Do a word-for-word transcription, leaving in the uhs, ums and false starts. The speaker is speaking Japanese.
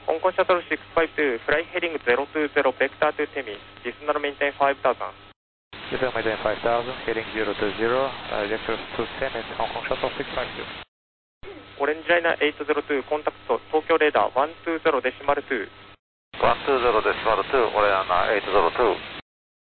香港シャトルろくごに、フライヘディングゼロにゼロ、ベクターとテミ、ディスナルメインテインごせん。 Hotel maintain five thousand, heading zero two zero, uh, vector two ten is Hong Kong Shuttle six five two. オレンジライナーはちゼロに、コンタクト、東京レーダーいちにゼロデシマルに。 いちにゼロデシマルに、オレンジライナーはちゼロに。